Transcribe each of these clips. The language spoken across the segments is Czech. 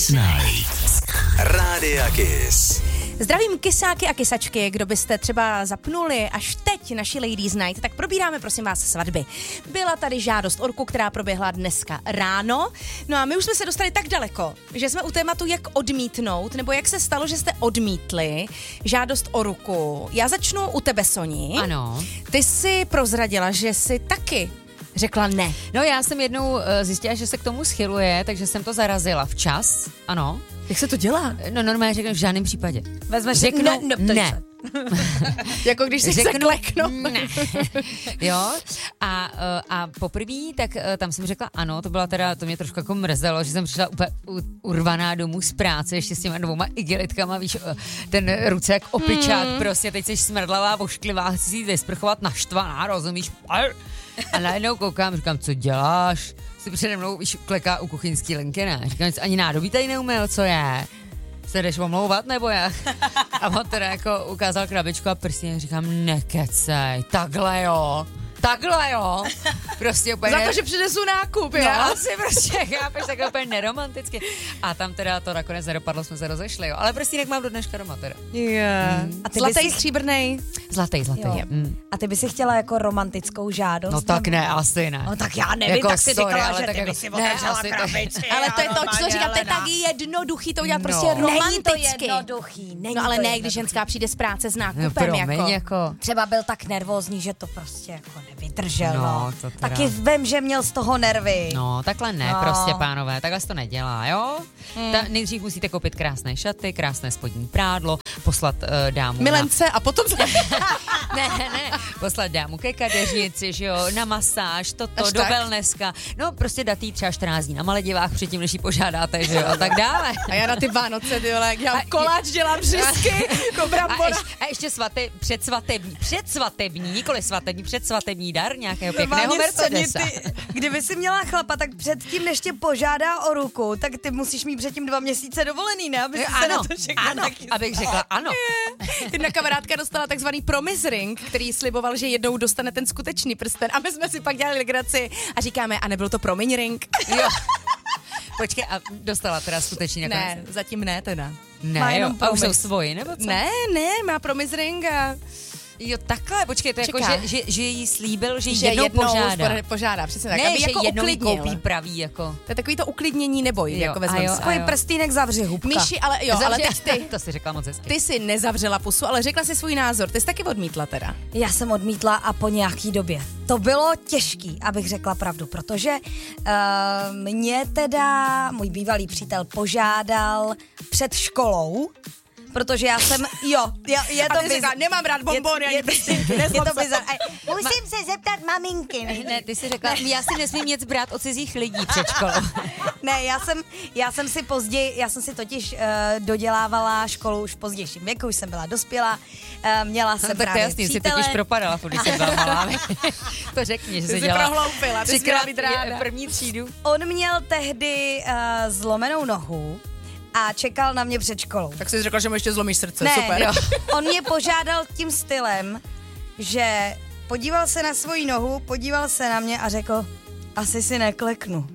Ladies Night. Rádia Kiss. Zdravím kysáky a kysačky, kdo byste třeba zapnuli až teď naši Ladies Night, tak probíráme prosím vás svatby. Byla tady žádost o ruku, která proběhla dneska ráno, no a my už jsme se dostali tak daleko, že jsme u tématu jak odmítnout, nebo jak se stalo, že jste odmítli žádost o ruku. Já začnu u tebe, Soni. Ano. Ty jsi prozradila, že jsi taky řekla ne. No já jsem jednou zjistila, že se k tomu schyluje, takže jsem to zarazila včas, ano. Jak se to dělá? No normálně řeknu v žádném případě. Řeknu ne. Jako když si řeknu kleknu. Ne. Jo. A poprvé, tak tam jsem řekla ano, to byla teda, to mě trošku jako mrzelo, že jsem přišla úplně urvaná domů z práce, ještě s těma 2 igelitkama, víš, ten ruce jak opičák, prostě teď jsi smrdlavá, ošklivá, chci si jít vysprchovat naštvaná, rozumíš? A najednou koukám, říkám, co děláš? Si přede mnou, víš, kleká u kuchyňský linky, ne? Říkám, ani nádobí tady neumyl, co je? Se jdeš omlouvat, nebo jak? A on teda jako ukázal krabičku a prsty, říkám, nekecej, takhle jo. Prostě úplně... Za to, že přinesu nákup, jo? No, asi prostě, chápeš, takhle úplně neromanticky. A tam teda to nakonec nedopadlo, jsme se rozešli, jo. Ale prostě mám do dneška doma teda. Yeah. A ty zlatý, stříbrnej? Zlatý. A ty by si chtěla jako romantickou žádost? No tak ne, asi ne. No tak já nevím, jako tak si sorry, říkala, že tak ty jako, by si otevřela krabici. Ale to je to, co říkám, to je tak jednoduchý to udělat prostě romanticky. Není to jednoduchý. No ale ne, když ženská přijde z práce s nákupem, jako. Třeba byl tak nervózní, že to prostě jako nevydržel, no. To teda... Taky vím, že měl z toho nervy. No, takhle ne, prostě pánové, takhle se to nedělá, jo? Nejdřív musíte koupit krásné šaty, krásné spodní prádlo, poslat dámu milence a potom... ne, poslat dámu ke kadeřnici, že jo, na masáž, toto, do wellnesska, no prostě dát jí třeba 14 dní na Maledivách předtím, než jí požádáte, že jo, a tak dále. A já na ty Vánoce, ty vole, jak dělám koláč, dělám břisky, brambora. A ještě předsvatební, nikoli svatební, předsvatební dar nějakého pěkného Mercedesa. Kdyby si měla chlapa, tak předtím, než tě požádá o ruku, tak ty musíš mít předtím 2 měsíce dovolený, ne? Aby se na to všechno abych řekla ano. Jedna kamarádka dostala takzvaný promise ring, který sliboval, že jednou dostane ten skutečný prsten a my jsme si pak dělali legraci a říkáme, a nebyl to promiň ring? Jo. Počkej, a dostala teda skutečně nakonec? Ne, zatím ne teda. Ne, jo, a už jsou svoji, nebo co? Ne, má promise ring a... Jo, takhle, počkej, to je jako, že jí slíbil, že jednou požádá, přesně tak, ne, aby že jako jednou uklidnil. Koupí pravý, jako. To je takový to uklidnění neboj, jako vezmeme si. Takový prstýnek zavři, hubka. Míši, ale teď ty. To si řekla moc hezky. Ty si nezavřela pusu, ale řekla si svůj názor, ty jsi taky odmítla teda. Já jsem odmítla a po nějaký době. To bylo těžký, abych řekla pravdu, protože mě teda můj bývalý přítel požádal před školou, protože já jsem, je to bizar. Nemám rád bonbony ani prstinky. Je to bizar. Musím se zeptat maminky. Ne, ty si řekla, já si nesmím nic brát od cizích lidí před školou. Ne, já jsem si později, já jsem si totiž dodělávala školu už v pozdějším věku, už jsem byla dospělá, měla jsem právě jasný, přítele. si totiž propadala, když jsem byla malá. To řekni, že ty jsi jsi dělala. prohloupila, ty jsi měla být ráda. První třídu. On měl tehdy zlomenou nohu a čekal na mě před školou. Tak jsi řekla, že mu ještě zlomíš srdce, ne, super. Jo. On mě požádal tím stylem, že podíval se na svoji nohu, podíval se na mě a řekl, asi si nekleknu.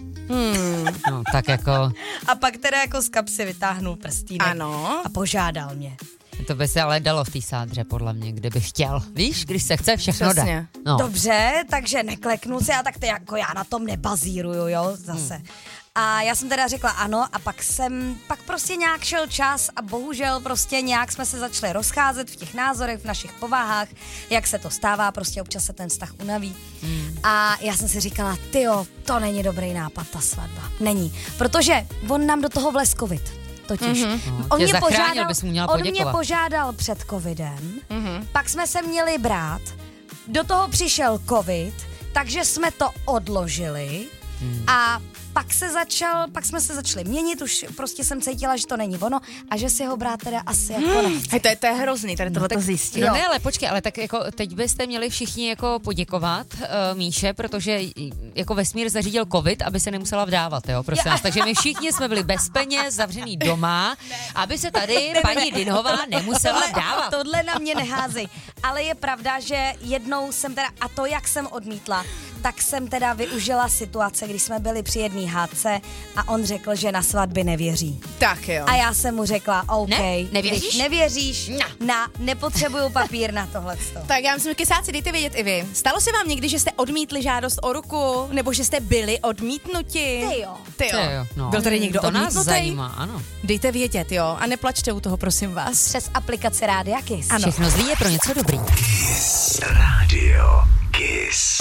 No, tak jako... A pak teda jako z kapsy vytáhnul prstínek. Ano. A požádal mě. To by se ale dalo v té sádře, podle mě, kdyby chtěl. Víš, když se chce, všechno dá. No. Dobře, takže nekleknu si a tak to jako já na tom nebazíruju, jo, zase. A já jsem teda řekla ano a pak prostě nějak šel čas a bohužel prostě nějak jsme se začali rozcházet v těch názorech, v našich povahách, jak se to stává, prostě občas se ten vztah unaví. A já jsem si říkala, tyjo, to není dobrý nápad, ta svatba. Není, protože on nám do toho vlez covid. Totiž. On mě požádal před covidem, pak jsme se měli brát, do toho přišel covid, takže jsme to odložili a pak jsme se začali měnit, už prostě jsem cítila, že to není ono a že si ho brát teda asi jako nechci. To je hrozný, tady tohle to zjistit. No ne, ale počkej, ale tak jako teď byste měli všichni jako poděkovat Míše, protože jako vesmír zařídil covid, aby se nemusela vdávat, jo, prosím vás. Takže my všichni jsme byli bez peněz, zavřený doma, aby se tady paní Dinhová nemusela vdávat. Tohle na mě neházej. Ale je pravda, že jednou jsem teda, a to jak jsem odmítla, tak jsem teda využila situace, když jsme byli při jedné hádce a on řekl, že na svatby nevěří. Tak jo. A já jsem mu řekla, OK, Ne? Nevěříš? když nevěříš, nepotřebuju papír na tohleto. Tak já myslím, kysáci, dejte vědět i vy. Stalo se vám někdy, že jste odmítli žádost o ruku, nebo že jste byli odmítnuti? Ty jo. Ty jo. No. Byl tady někdo To nás odmítnutý? zajímá, ano. Dejte vědět, jo. A neplačte u toho, prosím vás. Přes aplikaci Rádia Kiss. Ano. Všechno zlý je pro něco dobrý. Kiss Radio Kiss.